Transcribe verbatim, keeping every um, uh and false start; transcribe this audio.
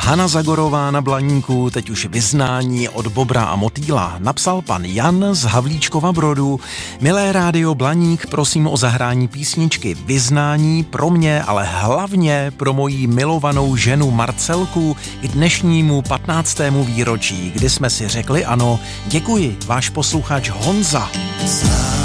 Hana Zagorová na Blaníku, teď už vyznání od Bobra a Motýla. Napsal pan Jan z Havlíčkova Brodu. Milé rádio Blaník, prosím o zahrání písničky Vyznání pro mě, ale hlavně pro moji milovanou ženu Marcelku k dnešnímu patnáctému výročí, kdy jsme si řekli ano. Děkuji, váš posluchač Honza.